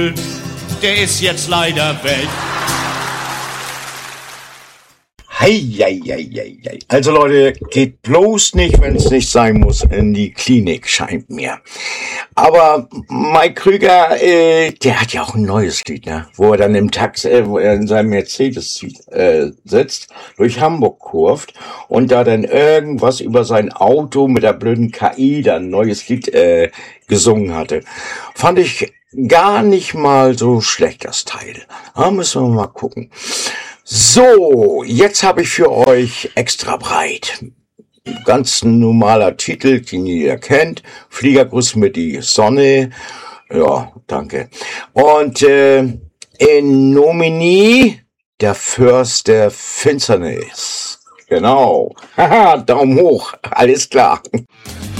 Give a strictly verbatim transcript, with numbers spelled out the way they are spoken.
Der ist jetzt leider weg. Hei, hei, hei, hei, hei. Also Leute, geht bloß nicht, wenn es nicht sein muss, in die Klinik, scheint mir. Aber Mike Krüger, äh, der hat ja auch ein neues Lied, ne? Wo er dann im Taxi, äh, wo er in seinem Mercedes äh, sitzt, durch Hamburg kurft und da dann irgendwas über sein Auto mit der blöden K I dann ein neues Lied äh, gesungen hatte. Fand ich gar nicht mal so schlecht, das Teil. Da müssen wir mal gucken. So, jetzt habe ich für euch extra breit. Ganz normaler Titel, den ihr kennt. Fliegergruß mit die Sonne. Ja, danke. Und äh, in Nomini der Fürst der Finsternis. Genau. Haha, Daumen hoch. Alles klar.